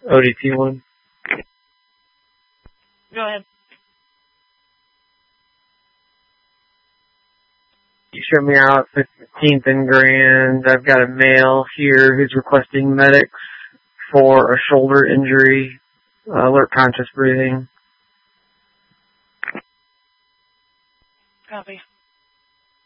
ODP 1. Go ahead. You show me out 15th and Grand. I've got a male here who's requesting medics for a shoulder injury, alert conscious breathing. Copy.